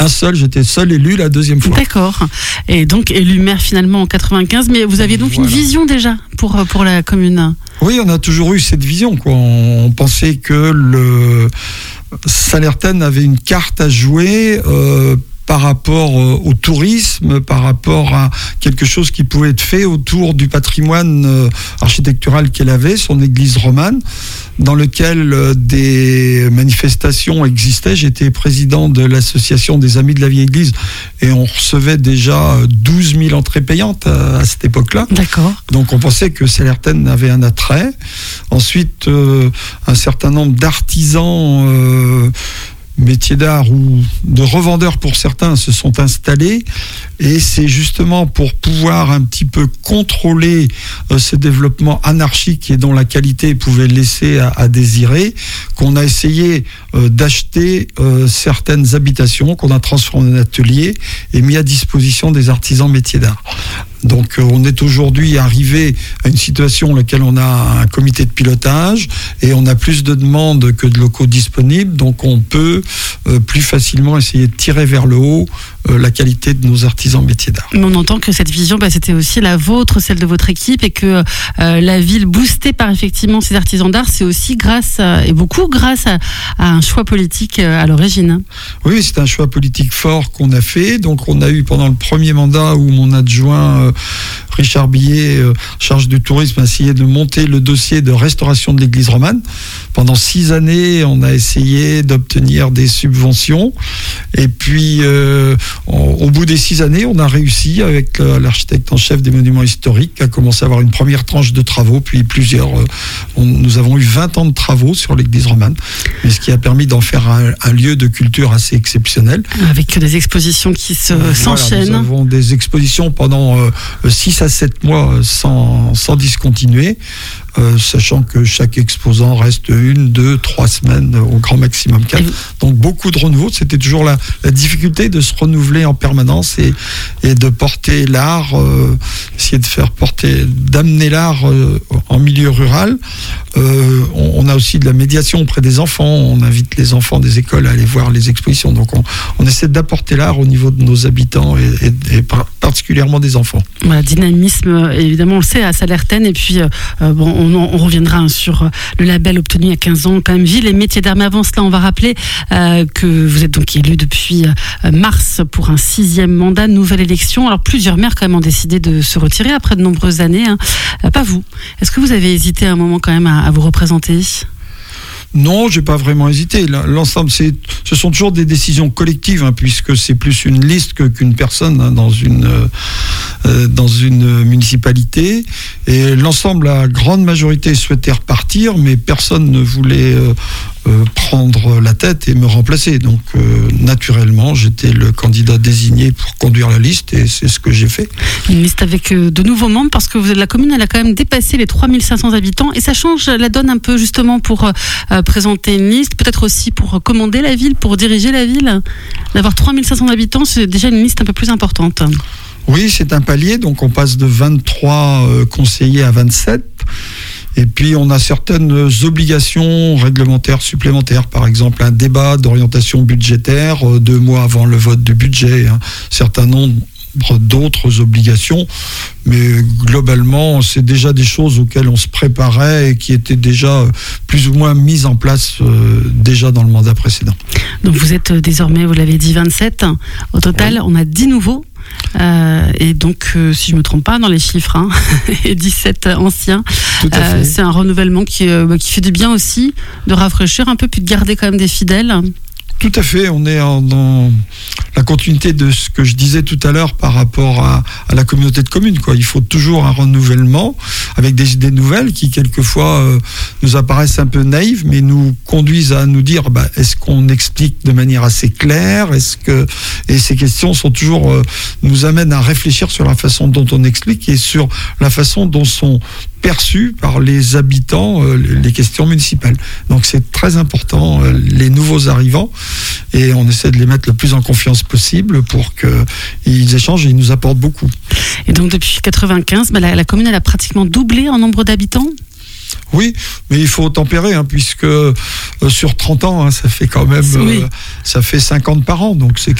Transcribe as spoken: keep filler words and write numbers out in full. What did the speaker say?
seul, j'étais seul élu la deuxième fois. D'accord. Et donc élu maire finalement en quatre-vingt-quinze, mais vous aviez donc voilà. une vision déjà pour, pour la commune. Oui, on a toujours eu cette vision, quoi. On pensait que le Sallertaine avait une carte à jouer euh, par rapport au tourisme, par rapport à quelque chose qui pouvait être fait autour du patrimoine architectural qu'elle avait, son église romane, dans lequel des manifestations existaient. J'étais président de l'association des Amis de la Vieille Église et on recevait déjà douze mille entrées payantes à, à cette époque-là. D'accord. Donc on pensait que Sallertaine avait un attrait. Ensuite, euh, un certain nombre d'artisans euh, métiers d'art ou de revendeurs pour certains se sont installés, et c'est justement pour pouvoir un petit peu contrôler euh, ce développement anarchique et dont la qualité pouvait laisser à, à désirer qu'on a essayé euh, d'acheter euh, certaines habitations qu'on a transformées en ateliers et mis à disposition des artisans métiers d'art. Donc euh, on est aujourd'hui arrivé à une situation dans laquelle on a un comité de pilotage et on a plus de demandes que de locaux disponibles, donc on peut euh, plus facilement essayer de tirer vers le haut euh, la qualité de nos artisans métiers d'art. Mais on entend que cette vision, bah, c'était aussi la vôtre, celle de votre équipe, et que euh, la ville boostée par effectivement ces artisans d'art, c'est aussi grâce à, et beaucoup grâce à, à un choix politique euh, à l'origine. Oui, c'est un choix politique fort qu'on a fait. Donc on a eu pendant le premier mandat où mon adjoint euh, Richard Billet, euh, charge du tourisme, a essayé de monter le dossier de restauration de l'église romane. Pendant six années, on a essayé d'obtenir des subventions. Et puis, euh, on, au bout des six années, on a réussi avec euh, l'architecte en chef des monuments historiques à commencer à avoir une première tranche de travaux, puis plusieurs. Euh, on, nous avons eu vingt ans de travaux sur l'église romane, mais ce qui a permis d'en faire un, un lieu de culture assez exceptionnel. Avec des expositions qui se, voilà, s'enchaînent. Nous avons des expositions pendant euh, six à sept mois sans, sans discontinuer. Euh, sachant que chaque exposant reste une, deux, trois semaines au grand maximum quatre. Donc beaucoup de renouveau. C'était toujours la, la difficulté de se renouveler en permanence et, et de porter l'art, euh, essayer de faire porter, d'amener l'art euh, en milieu rural. Euh, on, on a aussi de la médiation auprès des enfants. On invite les enfants des écoles à aller voir les expositions. Donc on, on essaie d'apporter l'art au niveau de nos habitants et, et, et particulièrement des enfants. Voilà, dynamisme, évidemment, on le sait à Sallertaine. Et puis, euh, bon, on, on reviendra hein, sur le label obtenu il y a quinze ans, quand même, Ville et métiers d'art. Mais avant cela, on va rappeler euh, que vous êtes donc élu depuis euh, mars pour un sixième mandat, nouvelle élection. Alors, plusieurs maires quand même ont décidé de se retirer après de nombreuses années. Hein. Euh, pas vous. Est-ce que vous avez hésité un moment quand même à, à vous représenter ? Non, j'ai pas vraiment hésité. L'ensemble, c'est, ce sont toujours des décisions collectives, hein, puisque c'est plus une liste que, qu'une personne hein, dans une euh, dans une municipalité. Et l'ensemble, la grande majorité souhaitait repartir, mais personne ne voulait euh, euh, prendre la tête et me remplacer. Donc, euh, naturellement, j'étais le candidat désigné pour conduire la liste, et c'est ce que j'ai fait. Une liste avec euh, de nouveaux membres, parce que vous, la commune, elle a quand même dépassé les trois mille cinq cents habitants, et ça change la donne un peu justement pour euh, présenter une liste, peut-être aussi pour commander la ville, pour diriger la ville. D'avoir trois mille cinq cents habitants, c'est déjà une liste un peu plus importante. Oui, c'est un palier, donc on passe de vingt-trois euh, conseillers à vingt-sept. Et puis on a certaines obligations réglementaires supplémentaires, par exemple un débat d'orientation budgétaire euh, deux mois avant le vote du budget, un certain nombre d'autres obligations, mais globalement c'est déjà des choses auxquelles on se préparait et qui étaient déjà plus ou moins mises en place euh, déjà dans le mandat précédent. Donc vous êtes désormais, vous l'avez dit, vingt-sept au total. Oui. On a dix nouveaux euh, et donc euh, si je me trompe pas dans les chiffres hein, et dix-sept anciens. Tout à fait. Euh, c'est un renouvellement qui, euh, qui fait du bien aussi, de rafraîchir un peu puis de garder quand même des fidèles. Tout à fait, on est en, dans la continuité de ce que je disais tout à l'heure par rapport à, à la communauté de communes, quoi. Il faut toujours un renouvellement avec des idées nouvelles qui quelquefois euh, nous apparaissent un peu naïves, mais nous conduisent à nous dire bah, est-ce qu'on explique de manière assez claire, est-ce que et ces questions sont toujours euh, nous amènent à réfléchir sur la façon dont on explique et sur la façon dont sont perçues par les habitants euh, les questions municipales. Donc c'est très important, euh, les nouveaux arrivants, et on essaie de les mettre le plus en confiance possible pour qu'ils échangent et ils nous apportent beaucoup. Et donc depuis quatre-vingt-quinze, bah, la, la commune elle a pratiquement doublé en nombre d'habitants. Oui, mais il faut tempérer, hein, puisque euh, sur trente ans, hein, ça fait quand même, oui. euh, ça fait cinquante par an, donc c'est